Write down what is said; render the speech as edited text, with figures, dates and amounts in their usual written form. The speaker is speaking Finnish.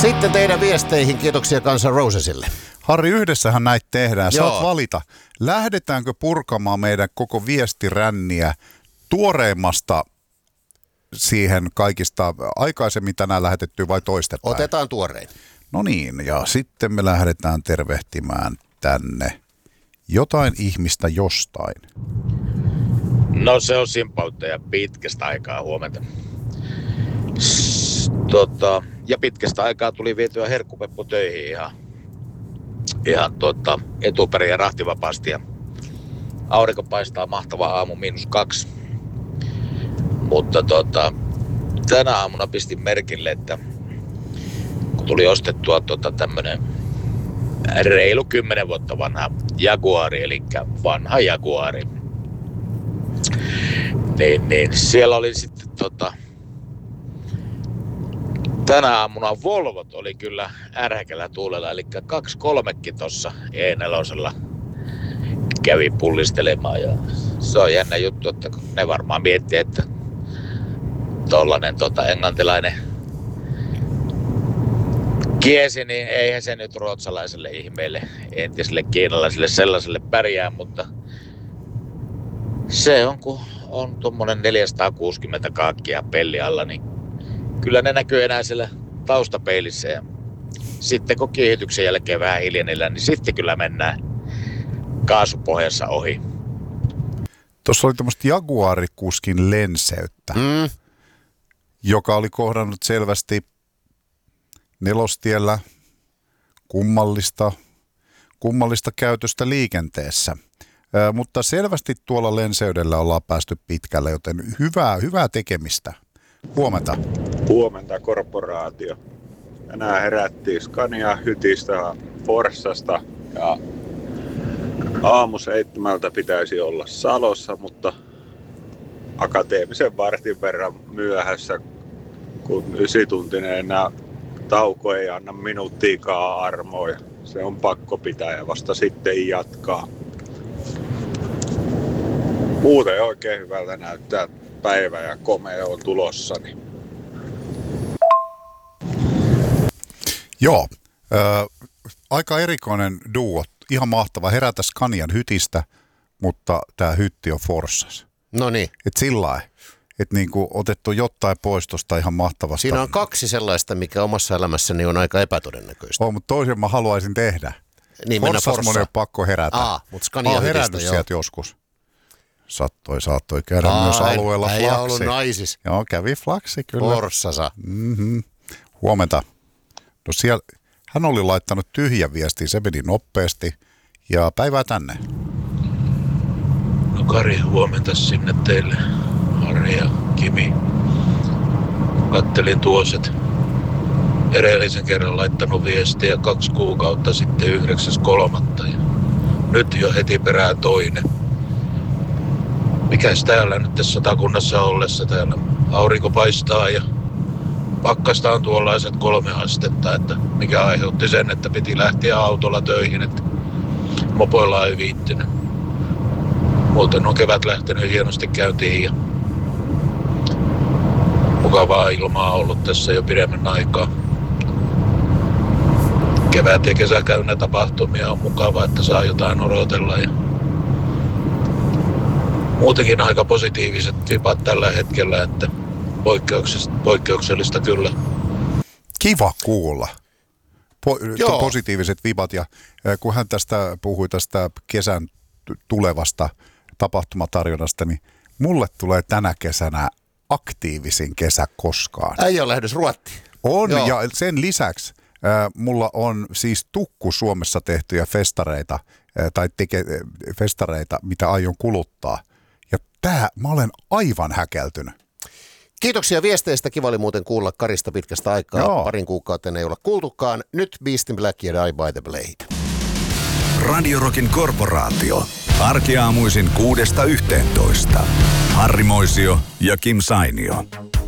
Sitten teidän viesteihin. Kiitoksia Guns N' Rosesille. Harri, yhdessähän näitä tehdään. Joo. Saat valita. Lähdetäänkö purkamaan meidän koko viestiränniä tuoreimmasta siihen kaikista aikaisemmin tänään lähetettyä vai toistepäin? Otetaan tuorein. No niin, ja sitten me lähdetään tervehtimään tänne jotain ihmistä jostain. No se on Simpautta ja pitkästä aikaa huomenta. Ja pitkästä aikaa tuli vietyä herkkupeppu töihin ihan etuperin ja rahtivapaasti. Ja aurinko paistaa mahtava aamu, -2. Mutta tänä aamuna pistin merkille, että kun tuli ostettua tämmönen reilu 10 vuotta vanha Jaguari, eli vanha Jaguari. Niin siellä oli sitten tänä aamuna Volvot oli kyllä ärhäkällä tuulella, eli 2-3kin tuossa E4:lla kävi pullistelemaan. Ja se on jännä juttu, että ne varmaan miettii, että tollanen englantilainen kiesi, niin eihän se nyt ruotsalaiselle ihmeelle, entiselle kiinalaiselle sellaiselle pärjää, mutta se on, kun on tuommoinen 460 kaakkia pelli alla, niin kyllä ne näkyy enää siellä taustapeilissä. Ja sitten kun kiihdytyksen jälkeen vähän hiljenellä, niin sitten kyllä mennään kaasupohjassa ohi. Tuossa oli tämmöistä Jaguarikuskin lenseyttä, joka oli kohdannut selvästi Nelostiellä kummallista käytöstä liikenteessä. Mutta selvästi tuolla lenseydellä ollaan päästy pitkälle, joten hyvää tekemistä. Huomenta. Huomenta, korporaatio. Tänään herättiin Scania Hytistä Forssasta ja aamu 7 pitäisi olla Salossa, mutta akateemisen vartin verran myöhässä, kun 9-tuntinen tauko ei anna minuuttiikaan armoa. Se on pakko pitää ja vasta sitten jatkaa. Muuten oikein hyvältä näyttää päivä ja komea on tulossa. Niin. Joo, aika erikoinen duo. Ihan mahtava herätä Scanian Hytistä, mutta tämä hytti on Forssas. No niin. Et sillä että niinku otettu jotain pois tuosta ihan mahtavasta. Siinä on 2 sellaista, mikä omassa elämässäni on aika epätodennäköistä. Mutta toisen mä haluaisin tehdä. Niin, Forssas monen pakko herätä. Mutta Scania herännyt sieltä joskus. Saattoi käydä myös alueella flaksi. Ei ollut naisis. Joo, kävi flaksi kyllä. Forssasa. Huomenta. No siellä, hän oli laittanut tyhjän viestin, se meni nopeasti. Ja päivää tänne. No Kari, huomenta sinne teille. Harri ja Kimi. Kattelin tuossa, että edellisen kerran laittanut viestiä 2 kuukautta sitten 9.3. Ja nyt jo heti perään toinen. Mikäs täällä nyt tässä Satakunnassa ollessa, täällä aurinko paistaa ja pakkasta on tuollaiset 3 astetta, että mikä aiheutti sen, että piti lähteä autolla töihin, että mopoilla ei viittynyt. Muuten on kevät lähtenyt hienosti käyntiin ja mukavaa ilmaa ollut tässä jo pidemmän aikaa. Kevät- ja kesäkäynnä tapahtumia on mukava, että saa jotain odotella ja muutenkin aika positiiviset vipat tällä hetkellä, että poikkeuksellista kyllä. Kiva kuulla. Positiiviset vipat ja kun hän puhui tästä kesän tulevasta tapahtumatarjonnasta, niin mulle tulee tänä kesänä aktiivisin kesä koskaan. Ei ole lähdössä Ruottiin. On, joo. Ja sen lisäksi mulla on siis tukku Suomessa tehtyjä festareita, festareita, mitä aion kuluttaa. Ja mä olen aivan häkeltynyt. Kiitoksia viesteistä. Kiva oli muuten kuulla Karista pitkästä aikaa. Joo. Parin kuukauden ei olla kuultukaan. Nyt Beast in Black ja Die by the Blade. Radio Rockin korporaatio. Arkiaamuisin 6–11. Harri Moisio ja Kim Sainio.